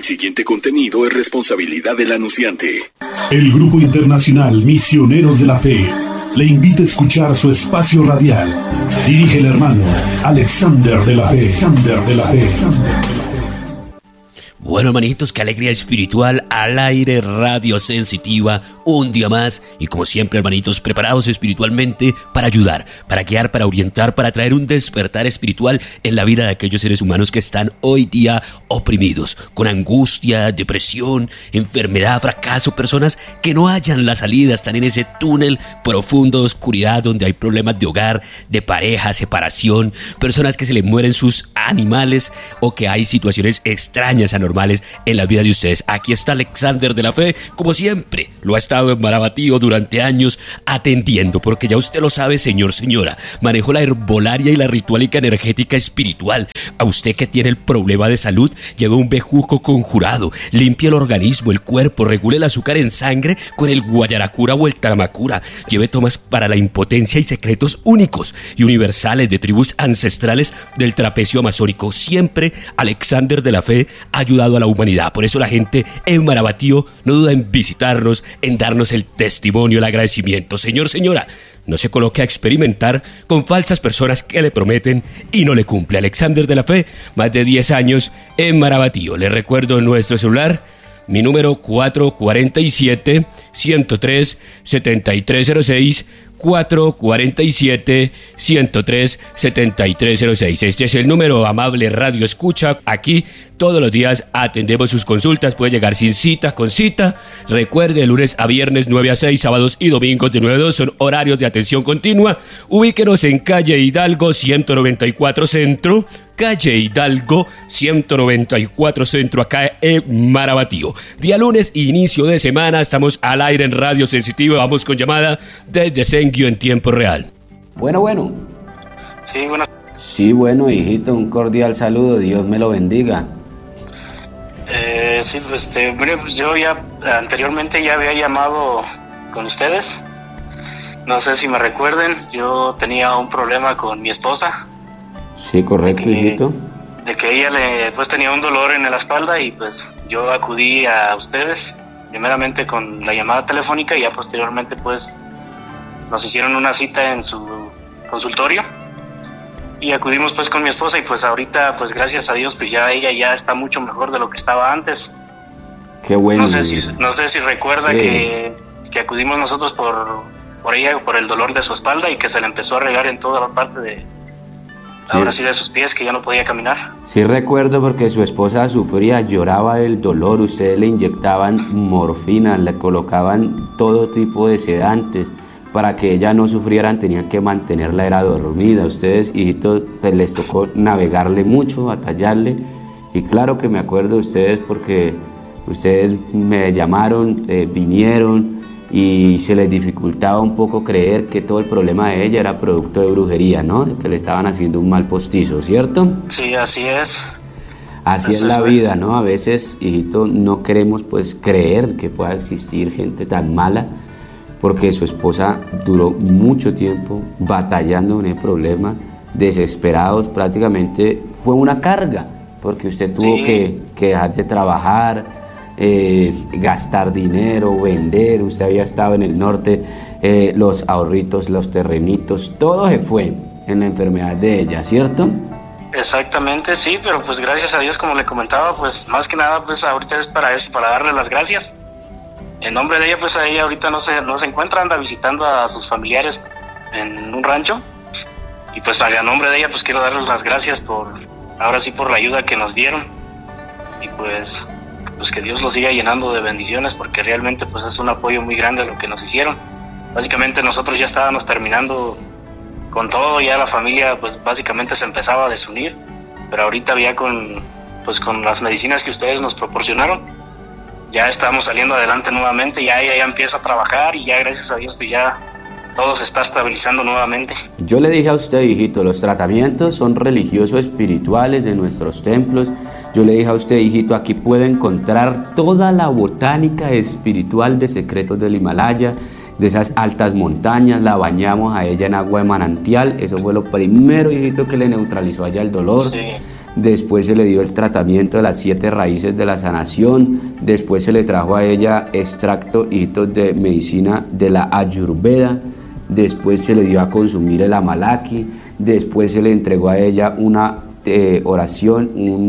siguiente contenido es responsabilidad del anunciante. El Grupo Internacional Misioneros de la Fe le invita a escuchar su espacio radial. Dirige el hermano Alexander de la Fe. Bueno, hermanitos, qué alegría espiritual al aire, Radio Sensitiva, un día más. Y como siempre, hermanitos, preparados espiritualmente para ayudar, para guiar, para orientar, para traer un despertar espiritual en la vida de aquellos seres humanos que están hoy día oprimidos, con angustia, depresión, enfermedad, fracaso, personas que no hallan la salida, están en ese túnel profundo de oscuridad donde hay problemas de hogar, de pareja, separación, personas que se les mueren sus animales o que hay situaciones extrañas, anormales en la vida de ustedes. Aquí está Alexander de la Fe, como siempre, lo ha estado en Marabatío durante años atendiendo, porque ya usted lo sabe, señor, señora, manejo la herbolaria y la ritualica energética espiritual. A usted que tiene el problema de salud, lleve un bejuco conjurado, limpie el organismo, el cuerpo, regule el azúcar en sangre con el guayaracura o el taramacura, lleve tomas para la impotencia y secretos únicos y universales de tribus ancestrales del trapecio amazónico. Siempre Alexander de la Fe ha ayudado a la humanidad. Por eso la gente en Marabatío no duda en visitarnos, en darnos el testimonio, el agradecimiento. Señor, señora, no se coloque a experimentar con falsas personas que le prometen y no le cumple. Alexander de la Fe, más de 10 años en Marabatío. Le recuerdo en nuestro celular mi número 447-103-7306, 447-103-7306. Este es el número, amable Radio Escucha. Aquí todos los días atendemos sus consultas. Puede llegar sin cita, con cita. Recuerde, de lunes a viernes 9 a 6, sábados y domingos de 9 a 2 son horarios de atención continua. Ubíquenos en calle Hidalgo 194 Centro. Calle Hidalgo 194 Centro, acá en Marabatío. Día lunes, inicio de semana, estamos al aire en Radio Sensitiva. Vamos con llamada desde Senguio en tiempo real. Bueno. Sí, bueno. Sí, bueno, hijito, un cordial saludo, Dios me lo bendiga. Sí, pues yo ya anteriormente ya había llamado con ustedes. No sé si me recuerden, yo tenía un problema con mi esposa. Sí, correcto, hijito. De que ella tenía un dolor en la espalda y pues yo acudí a ustedes, primeramente con la llamada telefónica y ya posteriormente pues nos hicieron una cita en su consultorio y acudimos pues con mi esposa y pues ahorita pues gracias a Dios pues ya ella ya está mucho mejor de lo que estaba antes. Qué bueno. No sé si recuerda sí. que acudimos nosotros por ella, por el dolor de su espalda y que se le empezó a regar en toda la parte de... Sí. Ahora sí de sus pies, que ya no podía caminar. Sí recuerdo porque su esposa sufría, lloraba del dolor, ustedes le inyectaban morfina, le colocaban todo tipo de sedantes para que ella no sufriera, tenían que mantenerla, era dormida. Ustedes, hijitos, pues, les tocó navegarle mucho, batallarle, y claro que me acuerdo de ustedes porque ustedes me llamaron, vinieron, y se les dificultaba un poco creer que todo el problema de ella era producto de brujería, ¿no? Que le estaban haciendo un mal postizo, ¿cierto? Sí, así es. Así es la vida, ¿no? A veces, hijito, no queremos pues creer que pueda existir gente tan mala, porque su esposa duró mucho tiempo batallando con el problema, desesperados, prácticamente fue una carga, porque usted tuvo que dejar de trabajar, gastar dinero, vender. Usted había estado en el norte, los ahorritos, los terrenitos, todo se fue en la enfermedad de ella, ¿cierto? Exactamente, sí, pero pues gracias a Dios, como le comentaba, pues más que nada pues ahorita es para eso, para darle las gracias. En nombre de ella, pues a ella ahorita no se encuentra, anda visitando a sus familiares en un rancho, y pues a nombre de ella pues quiero darles las gracias por la ayuda que nos dieron, y pues que Dios los siga llenando de bendiciones, porque realmente pues es un apoyo muy grande lo que nos hicieron. Básicamente nosotros ya estábamos terminando con todo, ya la familia pues básicamente se empezaba a desunir, pero ahorita ya con las medicinas que ustedes nos proporcionaron, ya estamos saliendo adelante nuevamente, ya ella ya empieza a trabajar y ya gracias a Dios pues ya todo se está estabilizando nuevamente. Yo le dije a usted, hijito, los tratamientos son religiosos espirituales de nuestros templos. Yo le dije a usted, hijito, aquí puede encontrar toda la botánica espiritual de secretos del Himalaya, de esas altas montañas. La bañamos a ella en agua de manantial, eso fue lo primero, hijito, que le neutralizó allá el dolor. Sí. después se le dio el tratamiento de las 7 raíces de la sanación, después se le trajo a ella extracto de medicina de la Ayurveda, después se le dio a consumir el Amalaki, después se le entregó a ella una oración,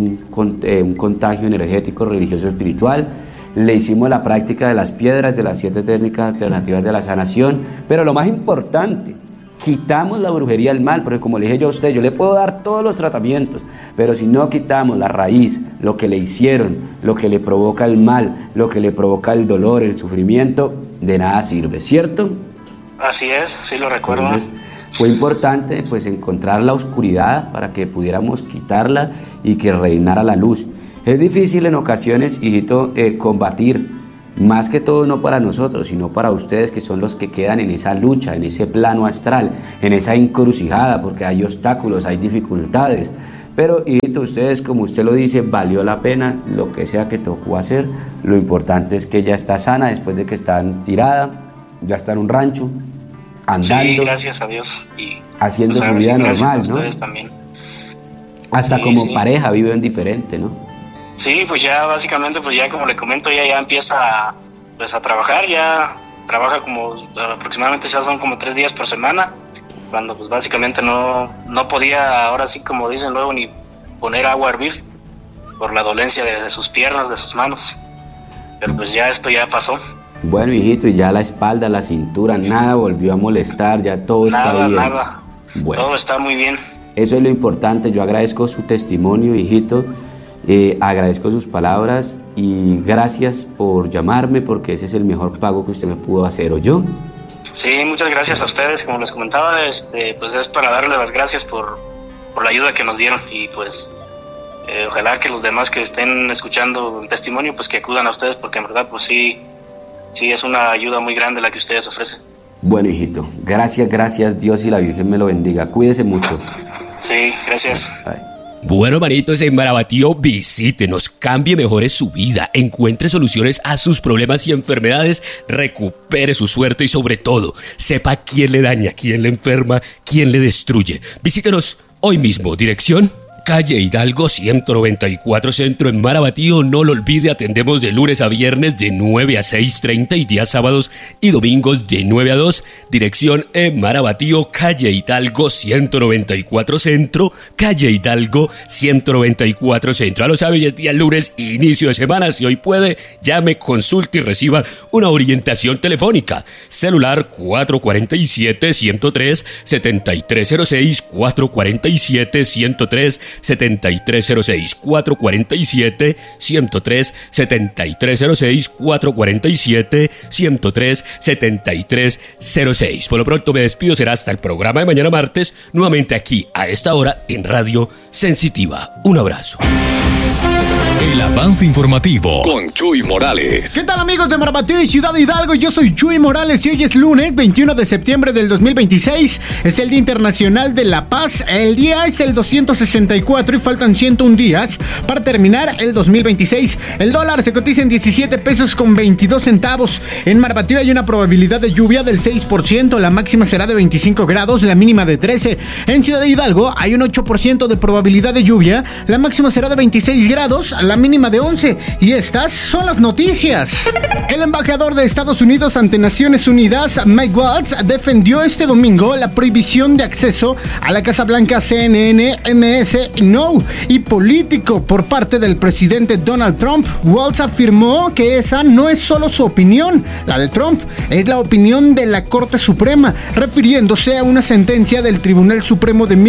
un contagio energético, religioso, espiritual. Le hicimos la práctica de las piedras, de las 7 técnicas alternativas de la sanación, pero lo más importante, quitamos la brujería del mal, porque como le dije yo a usted, yo le puedo dar todos los tratamientos, pero si no quitamos la raíz, lo que le hicieron, lo que le provoca el mal, lo que le provoca el dolor, el sufrimiento, de nada sirve, ¿cierto? Así es, sí lo recuerdo. Entonces, fue importante pues encontrar la oscuridad para que pudiéramos quitarla y que reinara la luz. Es difícil en ocasiones, hijito, combatir, más que todo no para nosotros, sino para ustedes que son los que quedan en esa lucha, en ese plano astral, en esa encrucijada, porque hay obstáculos, hay dificultades. Pero, hijito, ustedes, como usted lo dice, valió la pena lo que sea que tocó hacer. Lo importante es que ya está sana después de que está tirada, ya está en un rancho, andando. Sí, gracias a Dios. Y, haciendo su vida normal, ¿no? También. Hasta sí, como pareja viven diferente, ¿no? Sí, pues ya básicamente, pues ya como le comento, ya empieza pues a trabajar, ya trabaja como aproximadamente, ya son como 3 días por semana, cuando pues básicamente no podía, ahora sí como dicen luego, ni poner agua a hervir por la dolencia de sus piernas, de sus manos, pero pues ya esto ya pasó. Bueno, hijito, y ya la espalda, la cintura, nada volvió a molestar, ya todo está bien. Nada, bueno, todo está muy bien. Eso es lo importante, yo agradezco su testimonio, hijito. Agradezco sus palabras y gracias por llamarme, porque ese es el mejor pago que usted me pudo hacer, ¿oyó? Sí, muchas gracias a ustedes, como les comentaba, pues es para darle las gracias por la ayuda que nos dieron y pues ojalá que los demás que estén escuchando el testimonio pues que acudan a ustedes, porque en verdad pues sí es una ayuda muy grande la que ustedes ofrecen. Bueno, hijito, gracias, Dios y la Virgen me lo bendiga, cuídese mucho. Sí, gracias. Bye. Bueno, manitos, en Marabatío, visítenos, cambie, mejore su vida, encuentre soluciones a sus problemas y enfermedades, recupere su suerte y sobre todo, sepa quién le daña, quién le enferma, quién le destruye. Visítenos hoy mismo, dirección calle Hidalgo 194 Centro en Marabatío. No lo olvide, atendemos de lunes a viernes de 9 a 6:30 y días sábados y domingos de 9 a 2. Dirección en Marabatío, calle Hidalgo 194 Centro, calle Hidalgo 194 Centro. Ya lo sabe, ya es día lunes, inicio de semana. Si hoy puede, llame, consulte y reciba una orientación telefónica. Celular 447-103-7306, 447-103-7306, 447-103-7306, 447-103-7306. Por lo pronto me despido, será hasta el programa de mañana martes, nuevamente aquí a esta hora en Radio Sensitiva. Un abrazo. El avance informativo con Chuy Morales. ¿Qué tal, amigos de Marabatío y Ciudad Hidalgo? Yo soy Chuy Morales y hoy es lunes 21 de septiembre del 2026. Es el Día Internacional de la Paz. El día es el 264 y faltan 101 días para terminar el 2026. El dólar se cotiza en 17 pesos con 22 centavos. En Marabatío hay una probabilidad de lluvia del 6%. La máxima será de 25 grados, la mínima de 13. En Ciudad Hidalgo hay un 8% de probabilidad de lluvia. La máxima será de 26 grados, la mínima de 11. Y estas son las noticias. El embajador de Estados Unidos ante Naciones Unidas, Mike Waltz, defendió este domingo la prohibición de acceso a la Casa Blanca, CNN, MS, No y político por parte del presidente Donald Trump. Waltz afirmó que esa no es solo su opinión, la de Trump, es la opinión de la Corte Suprema, refiriéndose a una sentencia del Tribunal Supremo de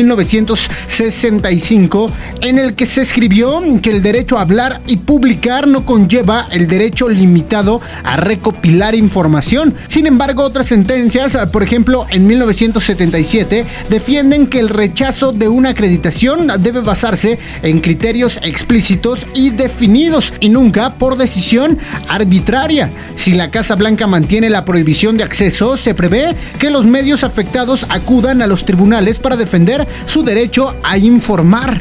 1965 en el que se escribió que el derecho a hablar y publicar no conlleva el derecho limitado a recopilar información. Sin embargo, otras sentencias, por ejemplo, en 1977, defienden que el rechazo de una acreditación debe basarse en criterios explícitos y definidos y nunca por decisión arbitraria. Si la Casa Blanca mantiene la prohibición de acceso, se prevé que los medios afectados acudan a los tribunales para defender su derecho a informar.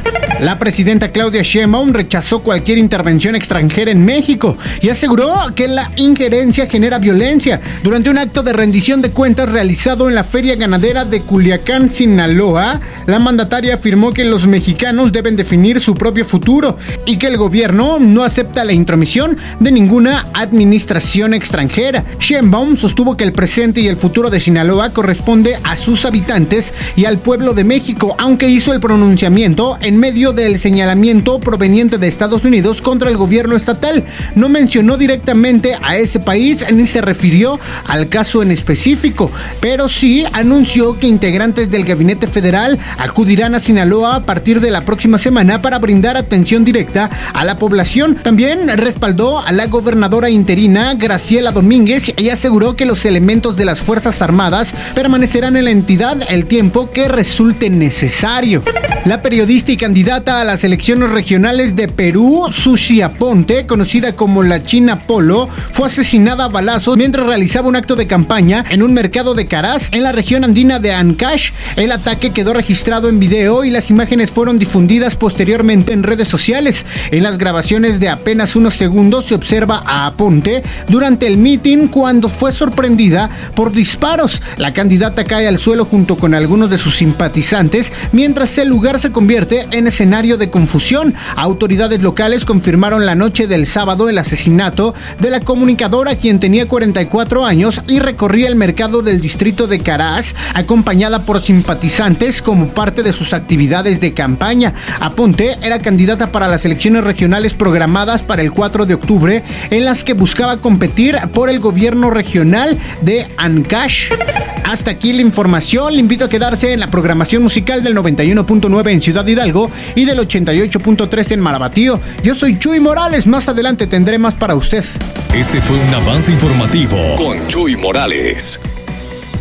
La presidenta Claudia Sheinbaum rechazó cualquier intervención extranjera en México y aseguró que la injerencia genera violencia. Durante un acto de rendición de cuentas realizado en la Feria Ganadera de Culiacán, Sinaloa, la mandataria afirmó que los mexicanos deben definir su propio futuro y que el gobierno no acepta la intromisión de ninguna administración extranjera. Sheinbaum sostuvo que el presente y el futuro de Sinaloa corresponde a sus habitantes y al pueblo de México, aunque hizo el pronunciamiento en medio del señalamiento proveniente de Estados Unidos contra el gobierno estatal. No mencionó directamente a ese país ni se refirió al caso en específico, pero sí anunció que integrantes del gabinete federal acudirán a Sinaloa a partir de la próxima semana para brindar atención directa a la población. También respaldó a la gobernadora interina Graciela Domínguez y aseguró que los elementos de las Fuerzas Armadas permanecerán en la entidad el tiempo que resulte necesario. La periodista y candidata a las elecciones regionales de Perú, Susi Aponte, conocida como la China Polo, fue asesinada a balazos mientras realizaba un acto de campaña en un mercado de Caraz, en la región andina de Ancash. El ataque quedó registrado en video y las imágenes fueron difundidas posteriormente en redes sociales. En las grabaciones de apenas unos segundos se observa a Aponte durante el mitin cuando fue sorprendida por disparos. La candidata cae al suelo junto con algunos de sus simpatizantes, mientras el lugar se convierte en escenario de confusión. Autoridades locales confirmaron la noche del sábado el asesinato de la comunicadora, quien tenía 44 años y recorría el mercado del distrito de Caraz, acompañada por simpatizantes como parte de sus actividades de campaña. Aponte era candidata para las elecciones regionales programadas para el 4 de octubre, en las que buscaba competir por el gobierno regional de Ancash. Hasta aquí la información. Le invito a quedarse en la programación musical del 91.9 en Ciudad Hidalgo y del 88.3 en Marabatío. Yo soy Chuy Morales. Más adelante tendré más para usted. Este fue un avance informativo con Chuy Morales.